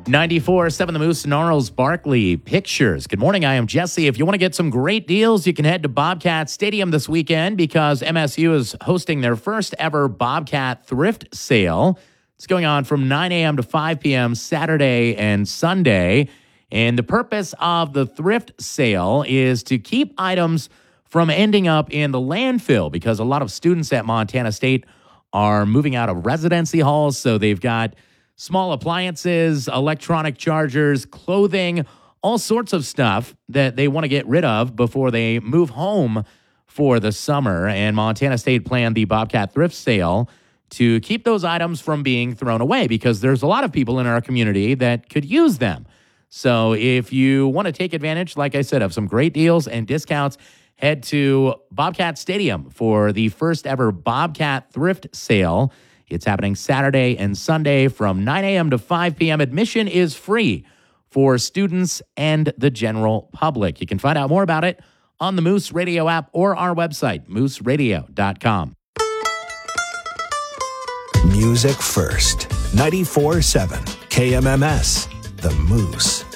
94.7 The Moose, Gnarls Barkley Pictures. Good morning, I am Jesse. If you want to get some great deals, you can head to Bobcat Stadium this weekend because MSU is hosting their first ever Bobcat thrift sale. It's going on from 9 a.m. to 5 p.m. Saturday and Sunday. And the purpose of the thrift sale is to keep items from ending up in the landfill because a lot of students at Montana State are moving out of residency halls, so they've got small appliances, electronic chargers, clothing, all sorts of stuff that they want to get rid of before they move home for the summer. And Montana State planned the Bobcat thrift sale to keep those items from being thrown away because there's a lot of people in our community that could use them. So if you want to take advantage, like I said, of some great deals and discounts, head to Bobcat Stadium for the first ever Bobcat thrift sale. It's happening Saturday and Sunday from 9 a.m. to 5 p.m. Admission is free for students and the general public. You can find out more about it on the Moose Radio app or our website, mooseradio.com. Music first. 94.7 KMMS. The Moose.